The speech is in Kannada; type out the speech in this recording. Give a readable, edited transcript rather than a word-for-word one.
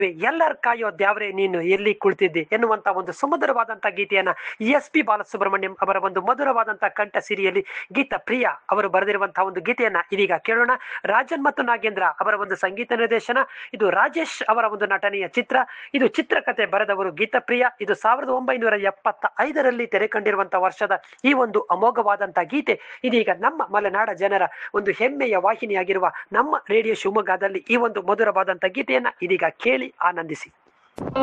ಎಲ್ಲರ ಕಾಯೋ ದ್ಯಾವ್ರೆ ನೀನು ಎಲ್ಲಿ ಕುಳಿತಿದ್ದೆ ಎನ್ನುವಂತ ಒಂದು ಸುಮಧುರವಾದಂತಹ ಗೀತೆಯನ್ನ SP ಬಾಲಸುಬ್ರಹ್ಮಣ್ಯಂ ಅವರ ಒಂದು ಮಧುರವಾದಂತಹ ಕಂಠ ಸಿರಿಯಲ್ಲಿ ಗೀತ ಪ್ರಿಯ ಅವರು ಬರೆದಿರುವಂತಹ ಒಂದು ಗೀತೆಯನ್ನ ಇದೀಗ ಕೇಳೋಣ. ರಾಜನ್ ಮತ್ತು ನಾಗೇಂದ್ರ ಅವರ ಒಂದು ಸಂಗೀತ ನಿರ್ದೇಶನ, ಇದು ರಾಜೇಶ್ ಅವರ ಒಂದು ನಟನೆಯ ಚಿತ್ರ, ಇದು ಚಿತ್ರಕಥೆ ಬರೆದವರು ಗೀತ ಪ್ರಿಯ. ಇದು 1975ರಲ್ಲಿ ತೆರೆ ಕಂಡಿರುವಂತಹ ವರ್ಷದ ಈ ಒಂದು ಅಮೋಘವಾದಂತಹ ಗೀತೆ ಇದೀಗ ನಮ್ಮ ಮಲೆನಾಡ ಜನರ ಒಂದು ಹೆಮ್ಮೆಯ ವಾಹಿನಿಯಾಗಿರುವ ನಮ್ಮ ರೇಡಿಯೋ ಶಿವಮೊಗ್ಗದಲ್ಲಿ ಈ ಒಂದು ಮಧುರವಾದಂತಹ ಗೀತೆಯನ್ನ ಇದೀಗ ಕೇಳಿ ಆನಂದಿಸಿ.